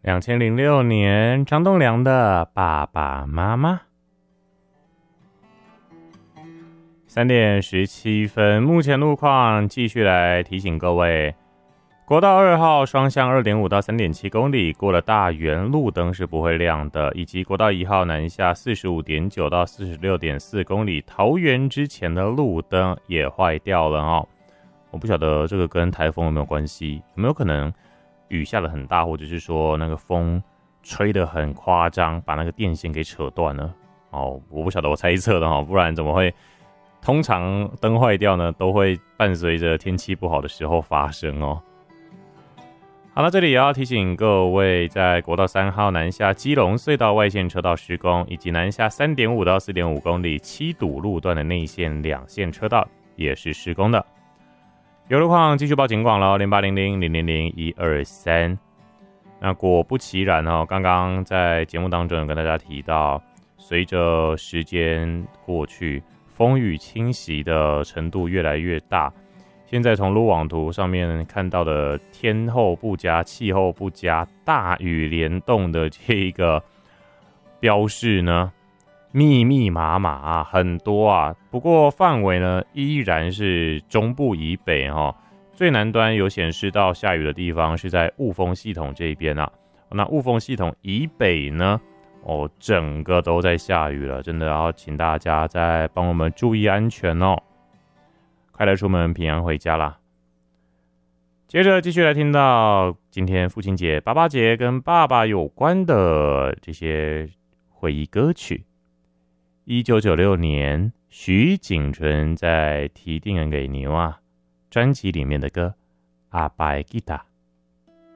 2006年，张栋梁的《爸爸妈妈》。3点17分，目前路况继续来提醒各位，国道2号双向 2.5 到 3.7 公里，过了大园路灯是不会亮的，以及国道1号南下 45.9 到 46.4 公里，桃园之前的路灯也坏掉了哦。我不晓得这个跟台风有没有关系，有没有可能雨下得很大，或者是说那个风吹得很夸张，把那个电线给扯断了哦。我不晓得，我猜测的哦，不然怎么会？通常灯坏掉呢，都会伴随着天气不好的时候发生哦。好了，这里也要提醒各位，在国道3号南下基隆隧道外线车道施工，以及南下 3.5 到 4.5 公里7堵路段的内线2线车道也是施工的。有路况继续报警广咯，0800-000-123。那果不其然哦，刚刚在节目当中有跟大家提到，随着时间过去，风雨侵袭的程度越来越大。现在从路网图上面看到的天候不佳、气候不佳、大雨联动的这一个标示呢，密密麻麻啊，很多啊。不过范围呢依然是中部以北哦，最南端有显示到下雨的地方是在雾峰系统这边啊。那雾峰系统以北呢，整个都在下雨了，真的要请大家再帮我们注意安全哦。快乐出门，平安回家啦。接着继续来听到今天父亲节、爸爸节跟爸爸有关的这些回忆歌曲。1996年，徐锦纯在《提定人给牛》专辑里面的歌《阿爸的吉他》。